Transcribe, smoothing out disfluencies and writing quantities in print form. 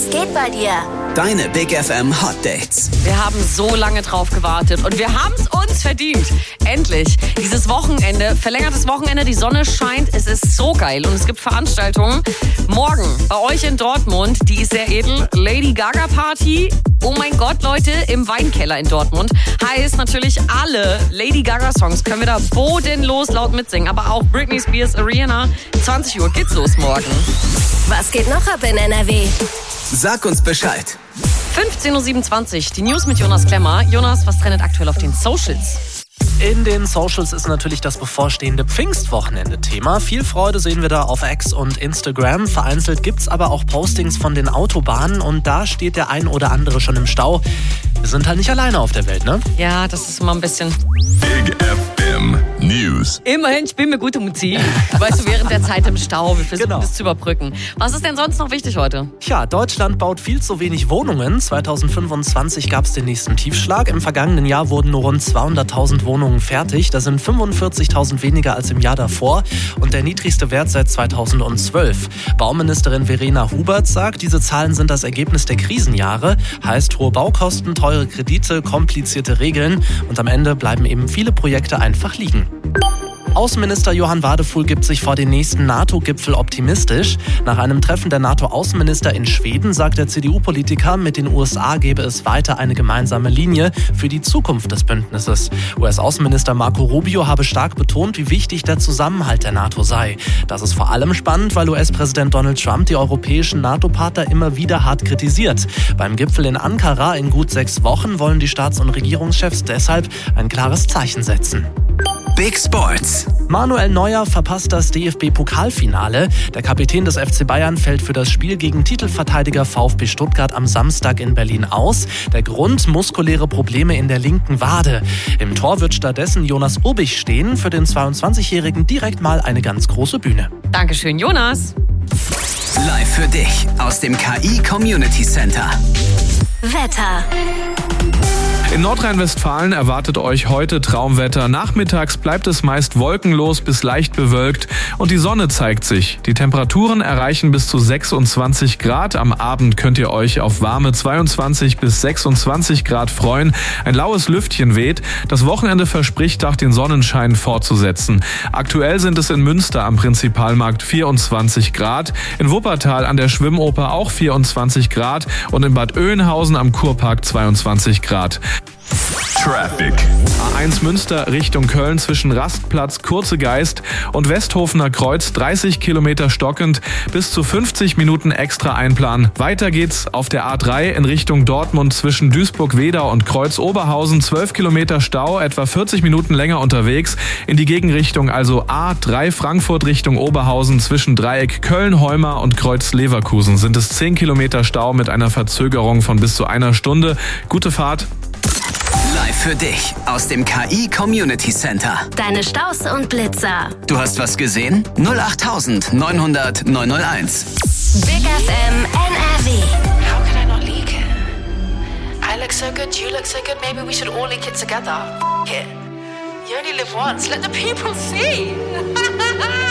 Was geht bei dir? Deine Big FM Hot Dates. Wir haben so lange drauf gewartet und wir haben es uns verdient. Endlich. Dieses Wochenende, verlängertes Wochenende, die Sonne scheint, es ist so geil und es gibt Veranstaltungen. Morgen bei euch in Dortmund, die ist sehr edel, Lady Gaga Party. Oh mein Gott, Leute, im Weinkeller in Dortmund. Heißt natürlich, alle Lady Gaga Songs können wir da bodenlos laut mitsingen. Aber auch Britney Spears, Rihanna. 20 Uhr geht's los morgen. Was geht noch ab in NRW? Sag uns Bescheid. 15.27 Uhr, die News mit Jonas Klemmer. Jonas, was trendet aktuell auf den Socials? In den Socials ist natürlich das bevorstehende Pfingstwochenende Thema. Viel Freude sehen wir da auf X und Instagram. Vereinzelt gibt's aber auch Postings von den Autobahnen und da steht der ein oder andere schon im Stau. Wir sind halt nicht alleine auf der Welt, ne? Ja, das ist immer ein bisschen... Big FM News. Immerhin spielen wir gute Musik. Weißt du, während der Zeit im Stau, wir versuchen das zu überbrücken. Was ist denn sonst noch wichtig heute? Tja, Deutschland baut viel zu wenig Wohnungen. 2025 gab es den nächsten Tiefschlag. Im vergangenen Jahr wurden nur rund 200.000 Wohnungen fertig. Das sind 45.000 weniger als im Jahr davor und der niedrigste Wert seit 2012. Bauministerin Verena Hubert sagt, diese Zahlen sind das Ergebnis der Krisenjahre. Heißt hohe Baukosten, teure Kredite, komplizierte Regeln und am Ende bleiben eben viele Projekte einfach liegen. Außenminister Johann Wadefuhl gibt sich vor den nächsten NATO-Gipfel optimistisch. Nach einem Treffen der NATO-Außenminister in Schweden sagt der CDU-Politiker, mit den USA gebe es weiter eine gemeinsame Linie für die Zukunft des Bündnisses. US-Außenminister Marco Rubio habe stark betont, wie wichtig der Zusammenhalt der NATO sei. Das ist vor allem spannend, weil US-Präsident Donald Trump die europäischen NATO-Partner immer wieder hart kritisiert. Beim Gipfel in Ankara in gut 6 Wochen wollen die Staats- und Regierungschefs deshalb ein klares Zeichen setzen. Big Sports. Manuel Neuer verpasst das DFB-Pokalfinale. Der Kapitän des FC Bayern fällt für das Spiel gegen Titelverteidiger VfB Stuttgart am Samstag in Berlin aus. Der Grund: muskuläre Probleme in der linken Wade. Im Tor wird stattdessen Jonas Urbich stehen. Für den 22-Jährigen direkt mal eine ganz große Bühne. Dankeschön, Jonas. Live für dich aus dem KI Community Center. Wetter. In Nordrhein-Westfalen erwartet euch heute Traumwetter. Nachmittags bleibt es meist wolkenlos bis leicht bewölkt und die Sonne zeigt sich. Die Temperaturen erreichen bis zu 26 Grad. Am Abend könnt ihr euch auf warme 22 bis 26 Grad freuen. Ein laues Lüftchen weht. Das Wochenende verspricht auch den Sonnenschein fortzusetzen. Aktuell sind es in Münster am Prinzipalmarkt 24 Grad, in Wuppertal an der Schwimmoper auch 24 Grad und in Bad Oeynhausen am Kurpark 22 Grad. Traffic. A1 Münster Richtung Köln zwischen Rastplatz, Kurze Geist und Westhofener Kreuz 30 Kilometer stockend, bis zu 50 Minuten extra einplanen. Weiter geht's auf der A3 in Richtung Dortmund zwischen Duisburg-Wedau und Kreuz-Oberhausen 12 Kilometer Stau, etwa 40 Minuten länger unterwegs. In die Gegenrichtung also A3 Frankfurt Richtung Oberhausen zwischen Dreieck Köln-Heumar und Kreuz-Leverkusen sind es 10 Kilometer Stau mit einer Verzögerung von bis zu einer Stunde. Gute Fahrt. Live für dich aus dem KI Community Center. Deine Staus und Blitzer. Du hast was gesehen? 08900 901. Big FM NRW. How could I not leak it? I look so good, you look so good, maybe we should all link it together. F it. You only live once, let the people see.